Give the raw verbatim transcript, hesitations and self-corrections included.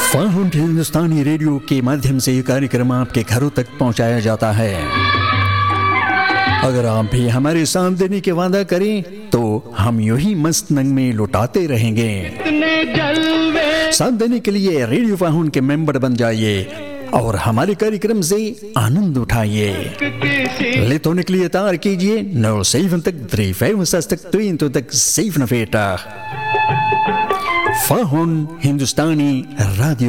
Found हिंदुस्तानी radio के माध्यम से ये कार्यक्रम आपके घरों तक पहुंचाया जाता है। अगर आप भी हमारे साथ देने के वादा करें तो हम यूं ही मस्त नंग में लुटाते रहेंगे। साथ देने के लिए रेडियो फाउंड के मेंबर बन जाइए और हमारे कार्यक्रम से आनंद उठाइए। लेत होने के लिए तार कीजिए नौ सेवन तक थ्री फाइव तक ट्वेन तो तक सेवन फेटा फाउंड हिंदुस्तानी radio